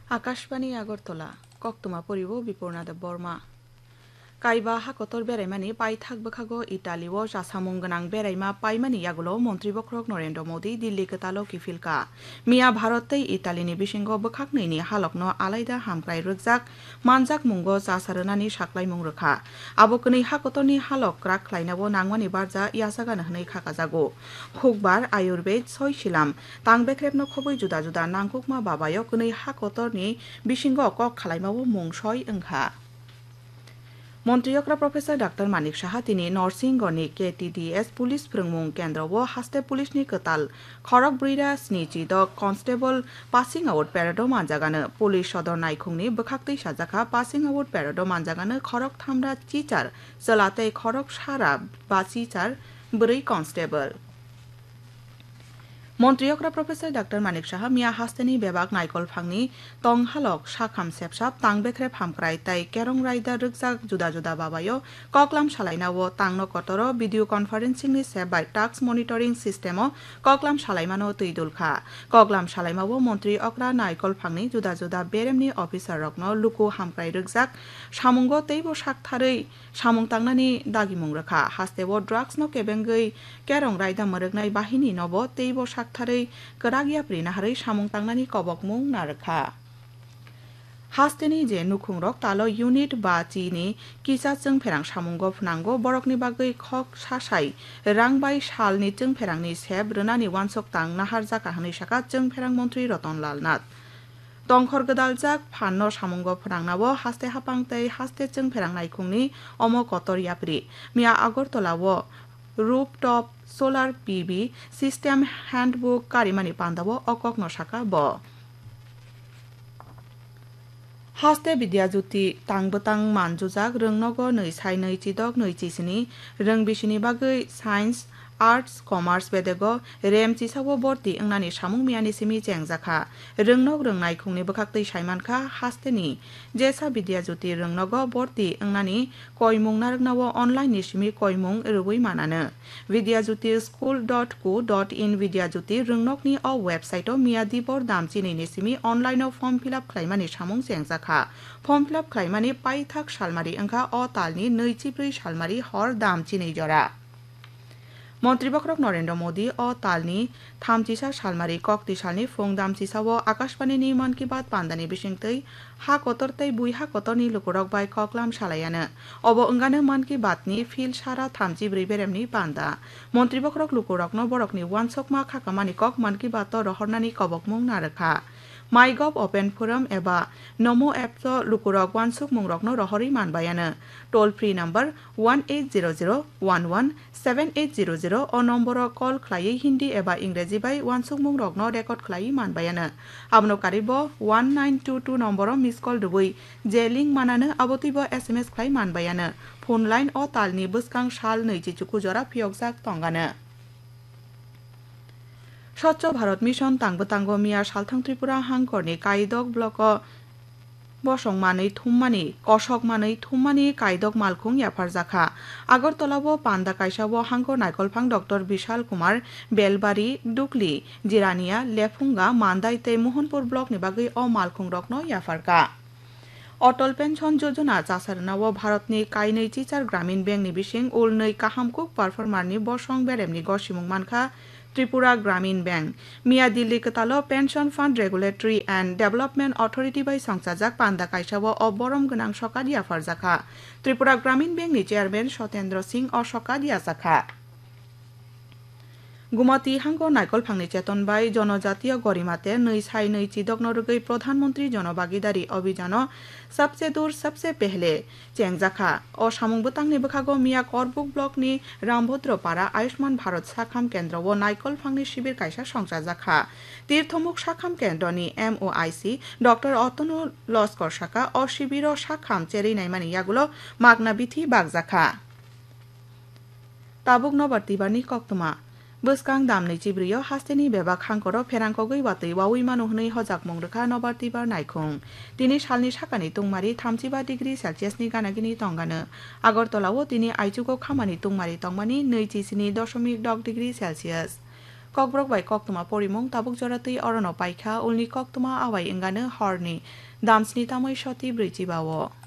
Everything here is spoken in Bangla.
আকাশবাণী আগরতলা কক্তমা পরিব বিপর্ণাদেব বর্মা কাইবা হাকতর বেড়াইমানি পাই থাকবখাগো ইটালিও জাসামুং গনাং বেড়াইমা পাইমানি ইয়াগুলো মন্ত্রী বক্রক নরেন্দ্র মোদী দিল্লি কেতালো কিফিলকা মিয়া ভারতই ইটালিনি বিসিঙ্গ বখাকনৈনি হালকনো আলাইদা হামক্রাই রোকজাক মানজাক মুঙ্গ জাসারনানি সাকলাই মুং রোখা আবকनै হাকতরনি হালক রাক খ্লাইনাবো নাংমানি বারজা ইয়াসাগানো হनै খাকাজাগো হুকবার আয়ুর্বেদ সয় শিলাম তাংবেখ্রেবনো খবৈ जुदा जुदा नांगुकमा बाबायो कनै हाकतरनि बिसिंग कक खालायमावो मुं सय ओंखा মন্ত্রীয়করা প্রফেসর ডাক্তার মানিক সাহা তিনি নরসিংগড়নি কেটিডিএস পুলিশ ফ্রংমুং কেন্দ্রও হাস্তে পুলিশনি কতাল খরক ব্রৈরা স্নিচি দ কনস্টেবল পাসিং আউট প্যারেডো মানজাগানো পুলিশ সদর নাইখুংনি বখাক্তৈ সাজাখা পাসিং আউট প্যারেডো মানজাগানো খরক থামরা চিচার জলাতে খরক সারা বা চিচার ব্रै constable মন্ত্রীয়করা professor doctor Manik Saha মিয়া হাস্তেনি বেবাক নাইকল ফাংনি তং হালক সাখাম সেপসাপ তাংবেখ্রেব হামক্রাই তাই কেরং রাইদা রুকজাক जुदा जुदा बाबायो ककलाम सालायनावो तांनो कतरो भिडिओ कनफारेंसिंनि सेब बाय टास्क मनिटरिंग सिस्टेमो ककलाम सालायमानो तैदुलखा ककलाम सालायमावो मन्त्री अक्रा नाइकल फांनि जुदा जुदा बेरेमनि अफिसार रकनो लुकु हामक्राय रुकजाक सामुंगो तैबो साकथारै सामुं तांनानि दागिमुं रखा हास्तेबो ड्राग्स नो केबेंगै केरं राइदा मरगनाय बाहिनी नबो तैबो साकथारै करागिया प्रिनाहारै सामुं तांनानि कबकमुं नारखा हास्तेनि जे नुखुंरक तालो इउनिट बा चिनि किसा जों फेरां सामुंगो फुनांगो बरकनि बागै खक सासाय रांबाय सालनि जों फेरांनि सेब रोनानि वानसक तां नाहार जाका हनै साका जों फेरां मन्त्री रतनलाल नाथ तंखर गदालजाक फाननो सामुंगो फुनांनावो हास्ते हापांतै हास्ते जों फेरां नायखुंनि अमो कतर याप्रि मिया आगरतलावो रूपटप सोलार पीवी सिस्टेम हैंडबुक कारिमानि पान्दावो अकक नसाका ब हास्ते विद्याज्योति तांबतां मानजुजाक रोंनगो नै साय नै चिदक नै चिसिनि रोंबिसिनि बागै साइन्स आर्ट्स कमार्स बेदेगो रेम चिसावो बर्ती अंगनानि सामुं मियानि सिमि चेंजाखा रोंनग रोंनाय खुंनि बखाक्तै सायमानखा हास्तेनि जेसा विद्याज्योति रोंनगो बर्ती अंगनानि कयमुं नारगनावो अनलाइन निसिमि कयमुं रुबै मानानो विद्याज्योति school.co.in विद्याज्योति रोंनगनि अ वेबसाइटो मिया दिबर दामचिनै निसिमि अनलाइनो फर्म फिलआप खालायमानि सामुं चेंजाखा फर्म फिलआप खालायमानि पाइथाक सालमारि अंखा अ तालनि 2 सालमारि हर दामचिनै जरा मन्त्री बख्रक नरेंद्र मोदी अ तालनि थामचिसा सालमारि कक्ति सालनि फुं दामचिसावो आकाशवाणीनि मन की बात पान्दानि बिसिंतै हा कतरतै बुइ हा कतरनि लुकुरक बाय ककलाम सालायानो अबो अंगानो मन की बातनि फिल सारा थामचि ब्रै बेरेमनि पान्दा मन्त्री बख्रक लुकुरकनो बरकनि वानसकमा खाकामानि कक मन की बात रहरनानि कबकमुं नारखा माइगव ओपेन फोरम एबा नमो app लुकुरक Wansuk मुंरकनो रहरै मानबायानो toll free number 1800117800 अ नम्बर कल खलायै हिंदी एबा इंग्रेजी bye Wansuk मुंरकनो record खलायै मानबायानो आबनो कारिबो 1922 number miss call दुबै जे लिंक मानानो आबोतैबो एसएमएस खलाय मानबायानो फोन लाइन अ तालनि बसकां साल 24 जरा फियकजाक तंगानो स्वच्छ भारत मिशन तांबतांगो मिया सालथां त्रिपुरा हांकरनि कायदक ब्लक बसंमानै थुम्मानि कषकमानै थुम्मानि कायदक मालखुं याफार जाखा आगरतलावो पान्दा कायसावो हांकर नायकलफां डॉक्टर विशाल कुमार बेलबारी दुकली जिरानिया लेफुंगा मानदायते मोहनपुर ब्लक नि बागै अ मालखुं रकनो याफारका अटल पेंशन योजना जासारनावो भारतनि कायनै चिचार ग्रामीण बैंक नि बिसिं उलनै काहामकुक पारफर्मारनि बसं बेरेमनि गसिमुं मानखा त्रिपुरा ग्रामीण bank Mia Delhi कतालो pension fund regulatory and development authority bye संसाजाक पान्दा कायसावो अबरम गनां सकादिया फारजाखा त्रिपुरा ग्रामीण बैंक नि चेयरमैन सत्येंद्र सिंह अ सकादिया जाखा गुमाती हांगो नायकल फांनि चेतन बाय जनजातीय गरिमाते नै साय नै चिदक नरुगै प्रधानमंत्री जनभागीदारी अभियान सबसे दूर सबसे पहले चेंजाखा अ सामुं बतांनि बखागो मिया करबुक ब्लकनि रामभद्रपाड़ा आयुष्मान भारत साखाम केन्द्र व नायकल फांनि शिबिर कायसा संसार जाखा तीर्थमुख साखाम केन्द्रनि एमओआईसी डॉक्टर अतनु लस्कर शाखा अ शिबिर साखाम चेरै नायमानि यागुलो मागना बिथि बागजाखा ताबुक नबारतिबारनि कक्तमा बसकां दामनै चिब्रियो हास्तेनि बेबाक हांकरो फेरांकगै वातै वावै मानुहनै हजाक मंगरखा नबारतिबार नायखुं तिनि सालनि साकानि तुंमारि 35 डिग्री सेलसियासनि गानागिनि तंगानो आगरतलावो तिनि आइचुगो खामानि तुंमारि तंमानि 2.2 degree Celsius kokbrok bai koktuma porimung tabuk joratui orono paikha ulni koktuma awai engano horni damsni tamoi shoti briji bawo.